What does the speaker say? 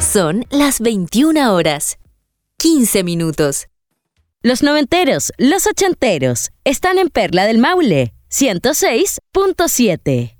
Son las 21 horas, 15 minutos. Los noventeros, los ochenteros, están en Perla del Maule, 106.7.